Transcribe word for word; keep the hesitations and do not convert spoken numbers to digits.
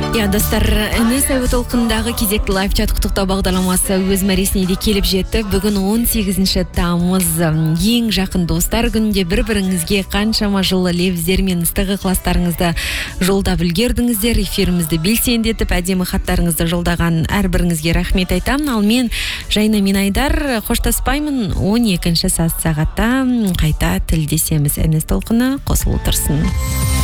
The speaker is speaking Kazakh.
Я, достар, әні сәуі толқындағы кезекті лайф чат құттықтау бағдарламасы өз мәресіне де келіп жетті. Бүгін он сегізінші тамыз, ең жақын достар күнінде бір-біріңізге қаншама жылы лебіздер мен ыстық ықыластарыңызды жолдап үлгердіңіздер. Эфирімізді белсендетіп, әдемі хаттарыңызды жолдаған әрбіріңізге рахмет айтамын. Ал мен Жайна Минайдар қоштаспаймын. он екінші сағатта қайта тілдесеміз. Әні толқыны қосылу тұрсын.